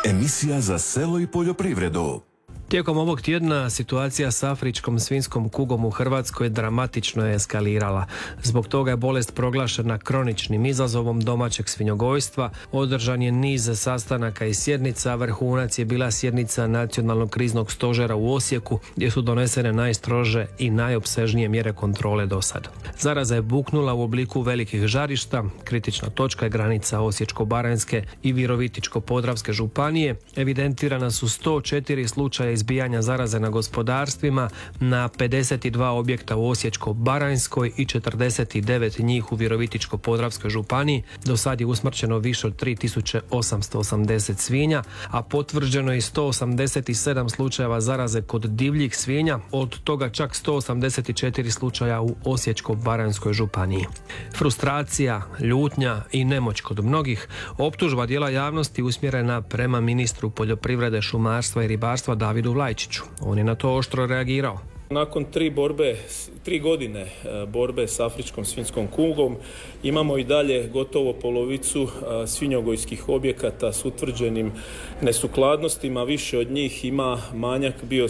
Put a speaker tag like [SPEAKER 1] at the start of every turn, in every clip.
[SPEAKER 1] Emisija za selo i poljoprivredu.
[SPEAKER 2] Tijekom ovog tjedna situacija s afričkom svinjskom kugom u Hrvatskoj dramatično je eskalirala. Zbog toga je bolest proglašena kroničnim izazovom domaćeg svinjogojstva. Održan je niz sastanaka i sjednica. Vrhunac je bila sjednica Nacionalnog kriznog stožera u Osijeku, gdje su donesene najstrože i najopsežnije mjere kontrole do sad. Zaraza je buknula u obliku velikih žarišta. Kritična točka je granica Osječko-baranjske i Virovitičko-podravske županije. Evidentirana su 104 slučaja izbijanja zaraze na gospodarstvima, na 52 objekta u Osječko-baranjskoj i 49 njih u Virovitičko-podravskoj županiji. Do sad je usmrćeno više od 3880 svinja, a potvrđeno je 187 slučajeva zaraze kod divljih svinja, od toga čak 184 slučaja u Osječko-baranjskoj županiji. Frustracija, ljutnja i nemoć kod mnogih, optužba dijela javnosti usmjerena prema ministru poljoprivrede, šumarstva i ribarstva Davidu Vlajčiću. On je na to oštro reagirao.
[SPEAKER 3] Nakon 3 godine borbe s afričkom svinjskom kugom imamo i dalje gotovo polovicu svinjogojskih objekata s utvrđenim nesukladnostima. Više od njih ima manjak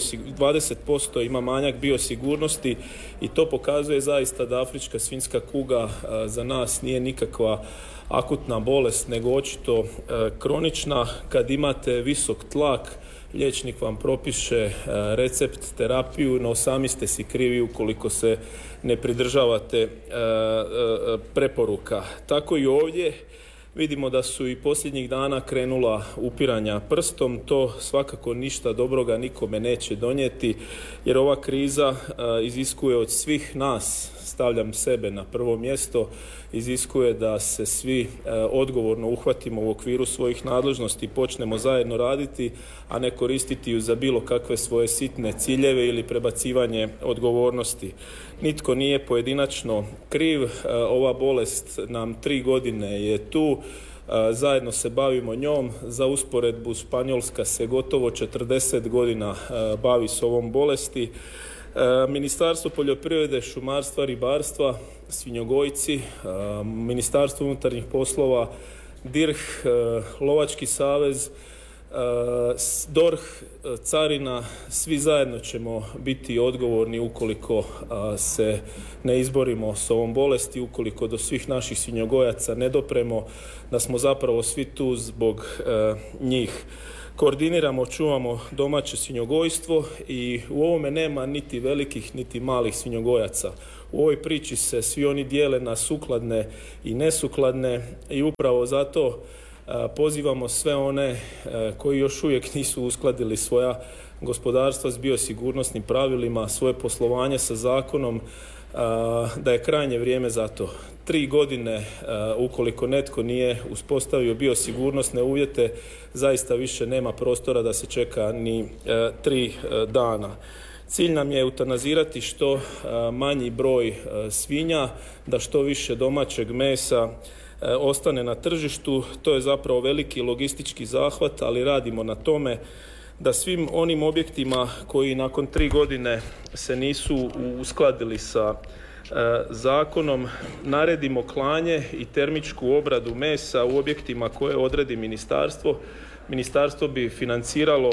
[SPEAKER 3] 20% ima manjak biosigurnosti i to pokazuje zaista da afrička svinjska kuga za nas nije nikakva akutna bolest, nego očito kronična. Kad imate visok tlak, liječnik vam propiše recept, terapiju, no sami ste si krivi ukoliko se ne pridržavate preporuka. Tako i ovdje vidimo da su i posljednjih dana krenula upiranja prstom. To svakako ništa dobroga nikome neće donijeti, jer ova kriza iziskuje od svih nas, stavljam sebe na prvo mjesto, iziskuje da se svi odgovorno uhvatimo u okviru svojih nadležnosti i počnemo zajedno raditi, a ne koristiti ju za bilo kakve svoje sitne ciljeve ili prebacivanje odgovornosti. Nitko nije pojedinačno kriv, ova bolest nam 3 godine je tu, zajedno se bavimo njom. Za usporedbu, Španjolska se gotovo 40 godina bavi s ovom bolesti. Ministarstvo poljoprivrede, šumarstva, ribarstva, svinjogojci, Ministarstvo unutarnjih poslova, DIRH, Lovački savez, DORH, carina, svi zajedno ćemo biti odgovorni ukoliko se ne izborimo s ovom bolesti, ukoliko do svih naših svinjogojaca ne dopremo, da smo zapravo svi tu zbog njih. Koordiniramo, čuvamo domaće svinjogojstvo i u ovome nema niti velikih niti malih svinjogojaca. U ovoj priči se svi oni dijele na sukladne i nesukladne i upravo zato pozivamo sve one koji još uvijek nisu uskladili svoja gospodarstva s biosigurnosnim pravilima, svoje poslovanje sa zakonom, da je krajnje vrijeme za to. 3 godine, ukoliko netko nije uspostavio biosigurnosne uvjete, zaista više nema prostora da se čeka ni 3 dana. Cilj nam je eutanazirati što manji broj svinja, da što više domaćeg mesa ostane na tržištu. To je zapravo veliki logistički zahvat, ali radimo na tome da svim onim objektima koji nakon 3 godine se nisu uskladili sa zakonom naredimo klanje i termičku obradu mesa u objektima koje odredi ministarstvo. Ministarstvo bi financiralo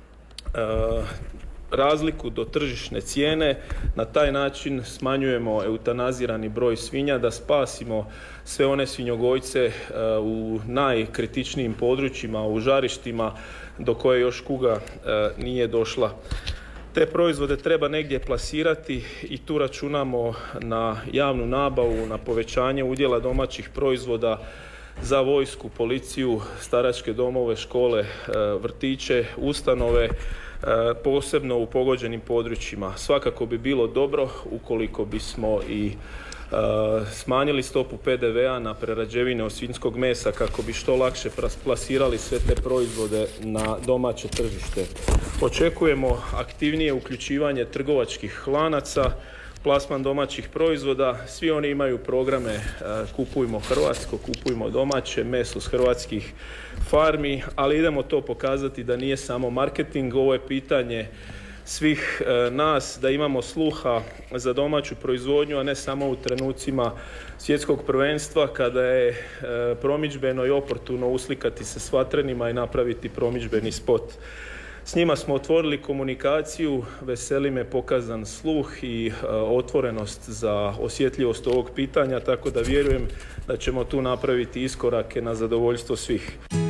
[SPEAKER 3] razliku do tržišne cijene. Na taj način smanjujemo eutanazirani broj svinja, da spasimo sve one svinjogojce u najkritičnijim područjima, u žarištima do koje još kuga nije došla. Te proizvode treba negdje plasirati i tu računamo na javnu nabavu, na povećanje udjela domaćih proizvoda za vojsku, policiju, staračke domove, škole, vrtiće, ustanove, posebno u pogođenim područjima. Svakako bi bilo dobro ukoliko bismo i smanjili stopu PDV-a na prerađevine od svinjskog mesa kako bi što lakše plasirali sve te proizvode na domaće tržište. Očekujemo aktivnije uključivanje trgovačkih lanaca, plasman domaćih proizvoda. Svi oni imaju programe Kupujmo hrvatsko, kupujmo domaće, meso s hrvatskih farmi, ali idemo to pokazati da nije samo marketing, ovo je pitanje svih nas da imamo sluha za domaću proizvodnju, a ne samo u trenucima svjetskog prvenstva kada je promidžbeno i oportuno uslikati se s vatrenima i napraviti promidžbeni spot. S njima smo otvorili komunikaciju, veseli me pokazan sluh i otvorenost za osjetljivost ovog pitanja, tako da vjerujem da ćemo tu napraviti iskorake na zadovoljstvo svih.